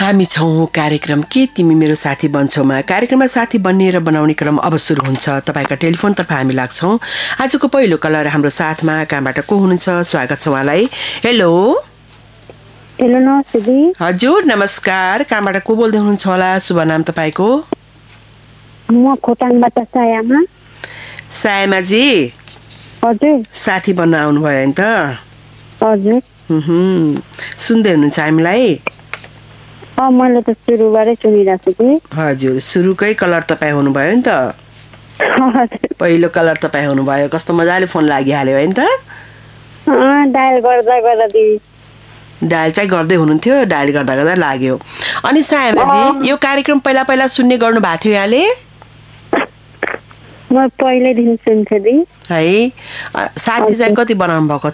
हामी छौँ कार्यक्रम के तिमी मेरो साथी बन्छौमा। कार्यक्रममा साथी बन्ने र बनाउने क्रम अब सुरु हुन्छ। तपाईँका टेलिफोनतर्फ हामी लाग्छौँ। आजको पहिलो कलर हाम्रो साथमा कहाँबाट को हुनुहुन्छ? स्वागत छ उहाँलाई। हेलो हेलो, नमस्ते दी। हजुर नमस्कार। कहाँबाट को बोल्दै हुनुहुन्छ होला? शुभ नाम तपाईँको? म खोटाङबाट सायामा। सायामाजी? हजुर। साथी बन्न आउनुभयो नि त? हजुर। सुन्दै हुनुहुन्छ हामीलाई? मैले त सुरुबाटै सुनिरहेको छु। हजुर, सुरुकै कलर तपाईँ हुनुभयो नि त? पहिलो कलर तपाईँ हुनुभयो। कस्तो मजाले फोन लागिहाल्यो है नि त? डायल गर्दा गर्दा दी। डायल चाहिँ गर्दै हुनुहुन्थ्यो, डायल गर्दा गर्दा लाग्यो। अनि सायामाजी, यो कार्यक्रम पहिला पहिला सुन्ने गर्नु भएको थियो यहाँले? म पहिल्यैदेखि सुन्थेँ दी। है, साथी चाहिँ कति बनाउनु भएको